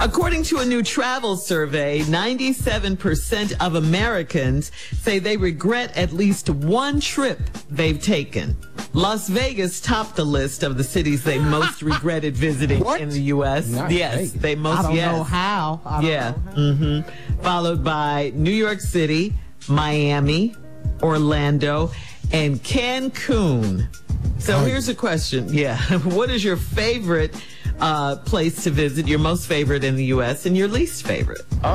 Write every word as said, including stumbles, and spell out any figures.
According to a new travel survey, ninety-seven percent of Americans say they regret at least one trip they've taken. Las Vegas topped the list of the cities they most regretted visiting What? in the U S. Not yes, Vegas. they most. I don't yes. know how. I don't yeah. know how. Mm-hmm. Followed by New York City, Miami, Orlando, and Cancun. So here's a question. Yeah. What is your favorite uh, place to visit, your most favorite in the U S, and your least favorite?